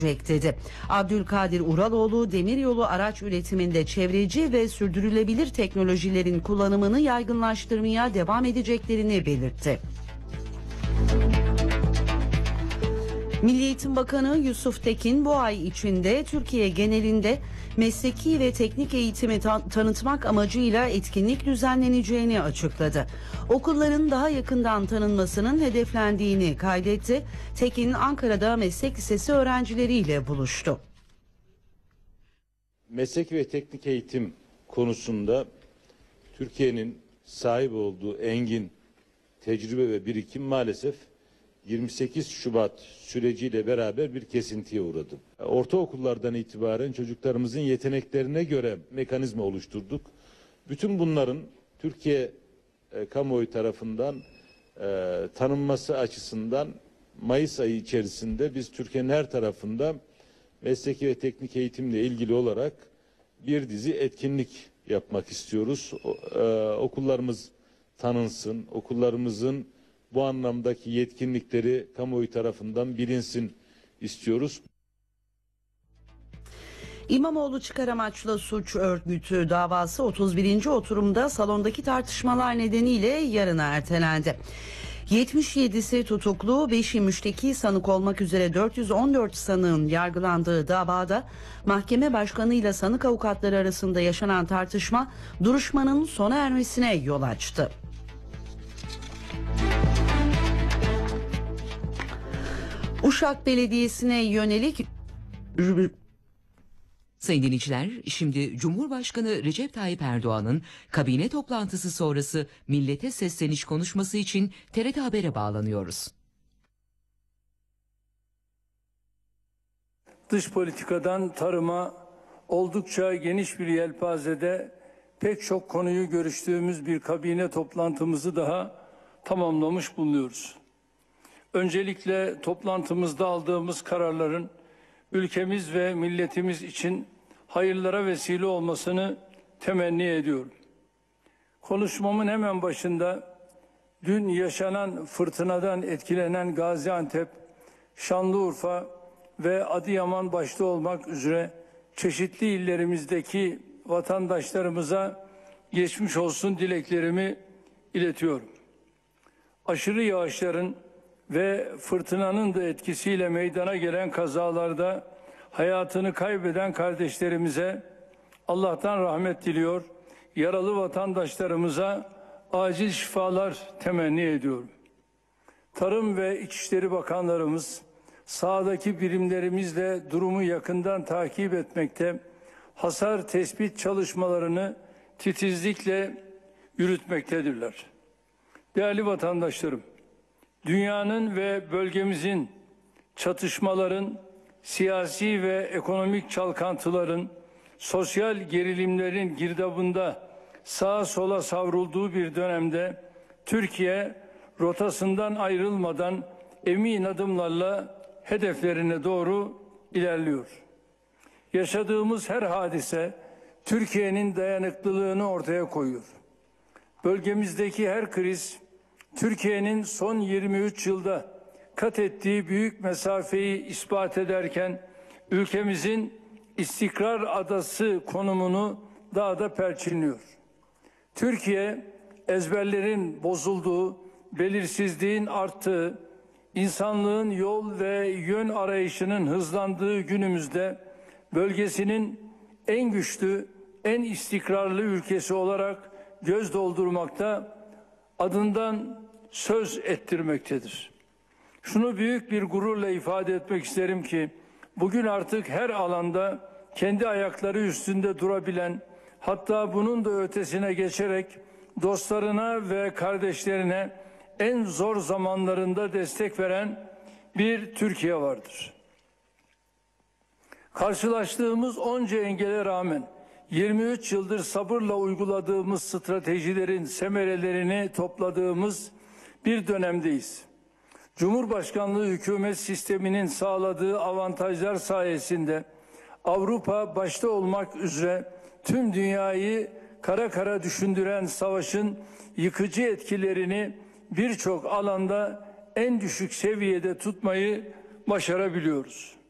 dedi. Abdülkadir Uraloğlu, demiryolu araç üretiminde çevreci ve sürdürülebilir teknolojilerin kullanımını yaygınlaştırmaya devam edeceklerini belirtti. Milli Eğitim Bakanı Yusuf Tekin bu ay içinde Türkiye genelinde mesleki ve teknik eğitimi tanıtmak amacıyla etkinlik düzenleneceğini açıkladı. Okulların daha yakından tanınmasının hedeflendiğini kaydetti. Tekin Ankara'da meslek lisesi öğrencileriyle buluştu. Meslek ve teknik eğitim konusunda Türkiye'nin sahip olduğu engin tecrübe ve birikim maalesef 28 Şubat süreciyle beraber bir kesintiye uğradı. Ortaokullardan itibaren çocuklarımızın yeteneklerine göre mekanizma oluşturduk. Bütün bunların Türkiye kamuoyu tarafından tanınması açısından Mayıs ayı içerisinde biz Türkiye'nin her tarafında mesleki ve teknik eğitimle ilgili olarak bir dizi etkinlik yapmak istiyoruz. Okullarımız tanınsın, okullarımızın bu anlamdaki yetkinlikleri kamuoyu tarafından bilinsin istiyoruz. İmamoğlu çıkar amaçlı suç örgütü davası 31. oturumda salondaki tartışmalar nedeniyle yarına ertelendi. 77'si tutuklu, 5'i müşteki sanık olmak üzere 414 sanığın yargılandığı davada mahkeme başkanıyla sanık avukatları arasında yaşanan tartışma duruşmanın sona ermesine yol açtı. Uşak Belediyesi'ne yönelik... Sayın dinleyiciler, şimdi Cumhurbaşkanı Recep Tayyip Erdoğan'ın kabine toplantısı sonrası millete sesleniş konuşması için TRT Haber'e bağlanıyoruz. Dış politikadan tarıma oldukça geniş bir yelpazede pek çok konuyu görüştüğümüz bir kabine toplantımızı daha tamamlamış bulunuyoruz. Öncelikle toplantımızda aldığımız kararların ülkemiz ve milletimiz için hayırlara vesile olmasını temenni ediyorum. Konuşmamın hemen başında dün yaşanan fırtınadan etkilenen Gaziantep, Şanlıurfa ve Adıyaman başta olmak üzere çeşitli illerimizdeki vatandaşlarımıza geçmiş olsun dileklerimi iletiyorum. Aşırı yağışların ve fırtınanın da etkisiyle meydana gelen kazalarda hayatını kaybeden kardeşlerimize Allah'tan rahmet diliyor, yaralı vatandaşlarımıza acil şifalar temenni ediyorum. Tarım ve İçişleri Bakanlarımız sahadaki birimlerimizle durumu yakından takip etmekte, hasar tespit çalışmalarını titizlikle yürütmektedirler. Değerli vatandaşlarım, dünyanın ve bölgemizin çatışmaların, siyasi ve ekonomik çalkantıların, sosyal gerilimlerin girdabında sağa sola savrulduğu bir dönemde Türkiye rotasından ayrılmadan emin adımlarla hedeflerine doğru ilerliyor. Yaşadığımız her hadise Türkiye'nin dayanıklılığını ortaya koyuyor. Bölgemizdeki her kriz Türkiye'nin son 23 yılda kat ettiği büyük mesafeyi ispat ederken ülkemizin istikrar adası konumunu daha da perçinliyor. Türkiye ezberlerin bozulduğu, belirsizliğin arttığı, insanlığın yol ve yön arayışının hızlandığı günümüzde bölgesinin en güçlü, en istikrarlı ülkesi olarak göz doldurmakta, adından söz ettirmektedir. Şunu büyük bir gururla ifade etmek isterim ki bugün artık her alanda kendi ayakları üstünde durabilen, hatta bunun da ötesine geçerek dostlarına ve kardeşlerine en zor zamanlarında destek veren bir Türkiye vardır. Karşılaştığımız onca engele rağmen 23 yıldır sabırla uyguladığımız stratejilerin semerelerini topladığımız bir dönemdeyiz. Cumhurbaşkanlığı hükümet sisteminin sağladığı avantajlar sayesinde Avrupa başta olmak üzere tüm dünyayı kara kara düşündüren savaşın yıkıcı etkilerini birçok alanda en düşük seviyede tutmayı başarabiliyoruz.